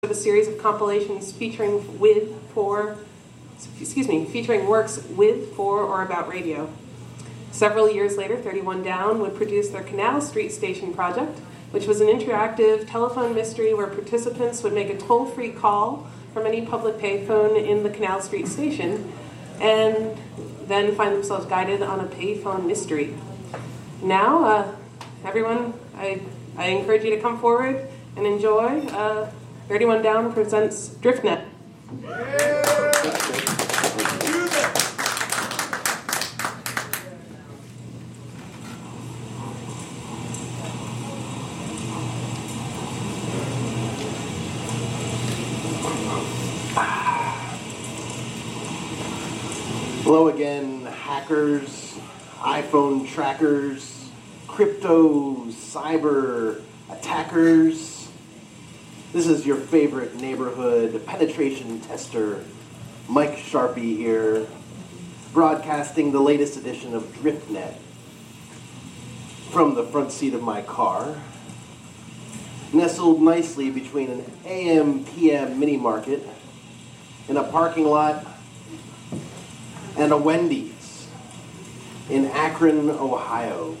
A series of compilations featuring works with, for, or about radio. Several years later, 31 Down would produce their Canal Street Station project, which was an interactive telephone mystery where participants would make a toll-free call from any public payphone in the Canal Street Station and then find themselves guided on a payphone mystery. Now, everyone, I encourage you to come forward and enjoy 31 Down presents DriftNet. Hello again, hackers, iPhone trackers, crypto, cyber attackers. This is your favorite neighborhood penetration tester, Mike Sharpie here, broadcasting the latest edition of DriftNet from the front seat of my car, nestled nicely between an AM/PM mini market and a parking lot and a Wendy's in Akron, Ohio.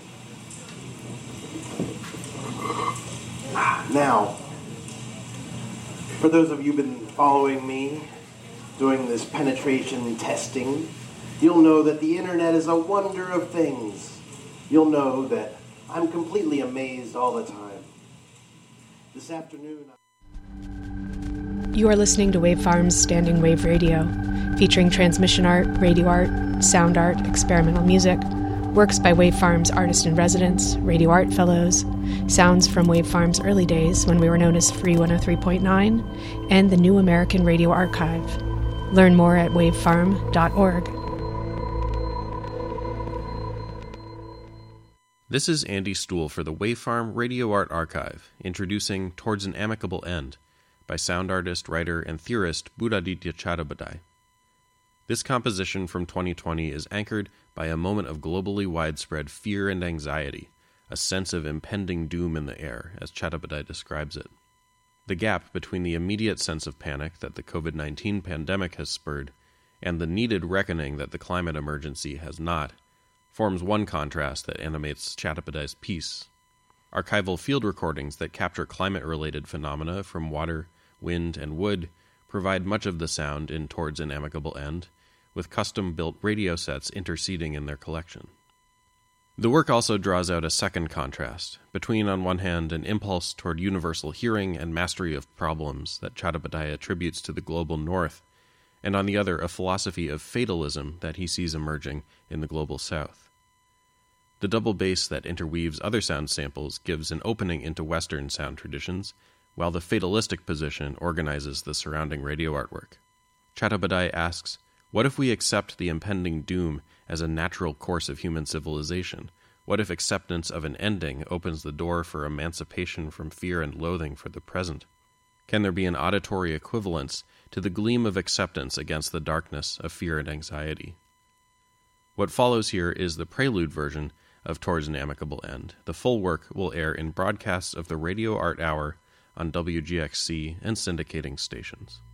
Now, for those of you who've been following me doing this penetration testing, you'll know that the internet is a wonder of things. You'll know that I'm completely amazed all the time. This afternoon... You are listening to Wave Farm's Standing Wave Radio, featuring transmission art, radio art, sound art, experimental music, works by Wave Farm's artist-in-residence, radio art fellows, sounds from Wave Farm's early days when we were known as Free 103.9, and the New American Radio Archive. Learn more at wavefarm.org. This is Andy Stool for the Wave Farm Radio Art Archive, introducing Towards an Amicable End by sound artist, writer, and theorist Buddhaditya Chattopadhyay. This composition from 2020 is anchored by a moment of globally widespread fear and anxiety, a sense of impending doom in the air, as Chattopadhyay describes it. The gap between the immediate sense of panic that the COVID-19 pandemic has spurred and the needed reckoning that the climate emergency has not forms one contrast that animates Chattopadhyay's piece. Archival field recordings that capture climate-related phenomena from water, wind, and wood provide much of the sound in Towards an Amicable End, with custom-built radio sets interceding in their collection. The work also draws out a second contrast, between, on one hand, an impulse toward universal hearing and mastery of problems that Chattopadhyay attributes to the global north, and on the other, a philosophy of fatalism that he sees emerging in the global south. The double bass that interweaves other sound samples gives an opening into Western sound traditions, while the fatalistic position organizes the surrounding radio artwork. Chattopadhyay asks, what if we accept the impending doom as a natural course of human civilization? What if acceptance of an ending opens the door for emancipation from fear and loathing for the present? Can there be an auditory equivalence to the gleam of acceptance against the darkness of fear and anxiety? What follows here is the prelude version of Towards an Amicable End. The full work will air in broadcasts of the Radio Art Hour on WGXC and syndicating stations.